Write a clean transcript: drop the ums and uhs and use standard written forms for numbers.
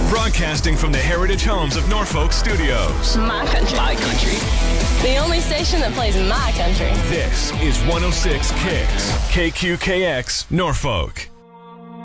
Broadcasting from the Heritage Homes of Norfolk Studios. My country. My country. The only station that plays my country. This is 106 Kicks. KQKX, Norfolk.